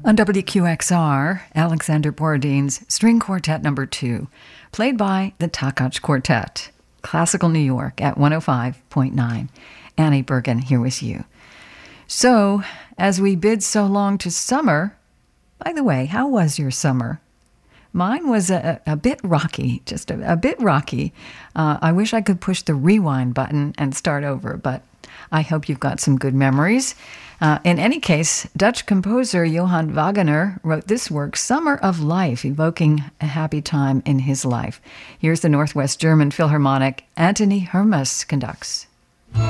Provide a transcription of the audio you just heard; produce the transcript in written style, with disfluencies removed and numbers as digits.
On WQXR, Alexander Borodin's String Quartet No. 2, played by the Takacs Quartet, Classical New York at 105.9. Annie Bergen here with you. So, as we bid so long to summer, by the way, how was your summer? Mine was a bit rocky, just a bit rocky. I wish I could push the rewind button and start over, but I hope you've got some good memories. In any case, Dutch composer Johann Wagener wrote this work, Summer of Life, evoking a happy time in his life. Here's the Northwest German Philharmonic. Anthony Hermes conducts.